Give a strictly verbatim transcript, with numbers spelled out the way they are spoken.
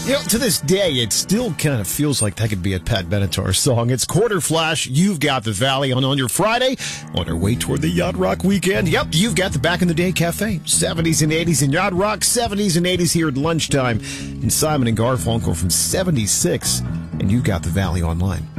You know, to this day, it still kind of feels like that could be a Pat Benatar song. It's Quarter Flash, You've Got the Valley on on your Friday, on our way toward the Yacht Rock weekend. Yep, you've got the Back in the Day Cafe. seventies and eighties in Yacht Rock, seventies and eighties here at lunchtime. And Simon and Garfunkel from seventy-six, and You've Got the Valley online.